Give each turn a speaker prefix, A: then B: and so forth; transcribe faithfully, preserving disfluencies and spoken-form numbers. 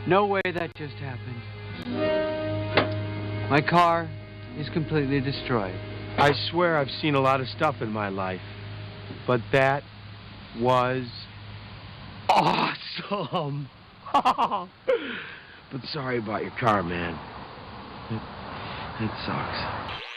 A: No way that just happened. My car is completely destroyed.
B: I swear I've seen a lot of stuff in my life, but that was awesome. But sorry about your car, man. It, it sucks.